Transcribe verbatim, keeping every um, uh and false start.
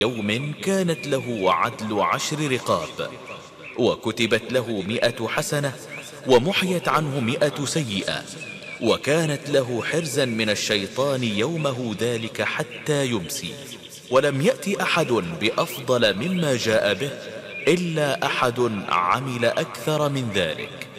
يوم كانت له عدل عشر رقاب، وكتبت له مئة حسنة ومحيت عنه مئة سيئة، وكانت له حرزا من الشيطان يومه ذلك حتى يمسي. ولم يأت أحد بأفضل مما جاء به إلا أحد عمل أكثر من ذلك.